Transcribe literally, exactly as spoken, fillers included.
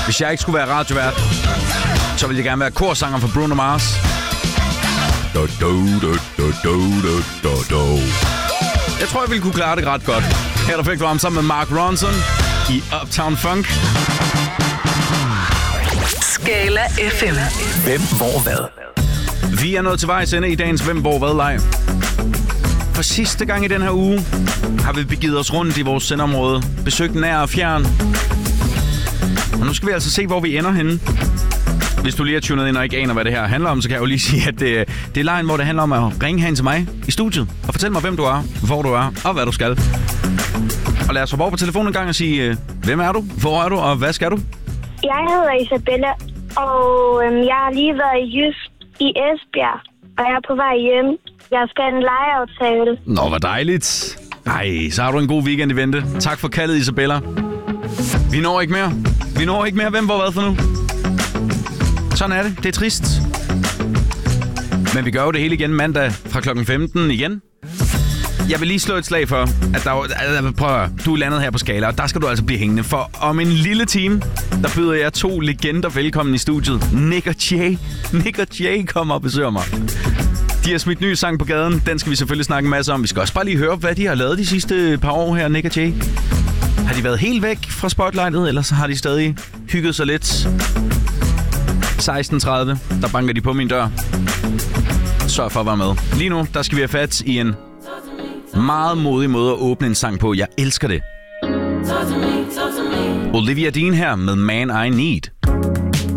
Hvis jeg ikke skulle være radiovært, så ville jeg gerne være korsanger for Bruno Mars. Do, do, do, do, do, do, do, do. Jeg tror, jeg ville kunne klare det ret godt. Her der fik du ham sammen med Mark Ronson i Uptown Funk. Skala F M. Hvem, hvor, hvad? Vi er nået til vejs ende i dagens Hvem, hvor, hvad leg. For sidste gang i den her uge har vi begivet os rundt i vores sendområde, besøgt nær og fjern. Og nu skal vi altså se, hvor vi ender henne. Hvis du lige er tunet ind og ikke aner, hvad det her handler om, så kan jeg jo lige sige, at det, det er lejen, hvor det handler om at ringe hen til mig i studiet og fortælle mig, hvem du er, hvor du er og hvad du skal. Og lad os hoppe over på telefonen en gang og sige, hvem er du, hvor er du og hvad skal du? Jeg hedder Isabella, og øhm, jeg har lige været i Jysk i Esbjerg, og jeg er på vej hjem. Jeg skal have en lejeaftale. Nå, hvor dejligt. Ej, så har du en god weekend i vente. Tak for kaldet, Isabella. Vi når ikke mere. Vi når ikke mere. Hvem, hvor, hvad for nu? Sådan er det. Det er trist. Men vi gør jo det hele igen mandag fra klokken femten igen. Jeg vil lige slå et slag for, at der er, prøv at, du er landet her på Skala, og der skal du altså blive hængende. For om en lille time, der byder jeg to legender velkommen i studiet. Nick og Jay. Nick og Jay kommer og besøger mig. De har smidt ny sang på gaden. Den skal vi selvfølgelig snakke en masse om. Vi skal også bare lige høre, hvad de har lavet de sidste par år her, Nick og Jay. Har de været helt væk fra spotlightet, eller så har de stadig hygget sig lidt? seksten tredive, der banker de på min dør. Sørg for at være med. Lige nu, der skal vi have fat i en meget modig måde at åbne en sang på. Jeg elsker det. Olivia Dean her med Man I Need.